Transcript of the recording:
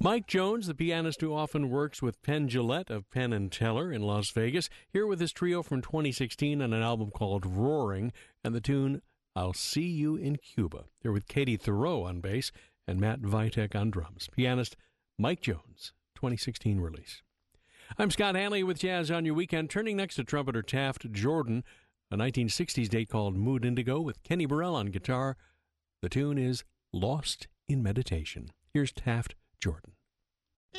Mike Jones, the pianist who often works with Penn Jillette of Penn & Teller in Las Vegas, here with his trio from 2016 on an album called Roaring, and the tune I'll See You in Cuba. They're with Katie Thoreau on bass and Matt Vitek on drums. Pianist Mike Jones, 2016 release. I'm Scott Hanley with Jazz on Your Weekend, turning next to trumpeter Taft Jordan, a 1960s date called Mood Indigo with Kenny Burrell on guitar. The tune is Lost in Meditation. Here's Taft Jordan.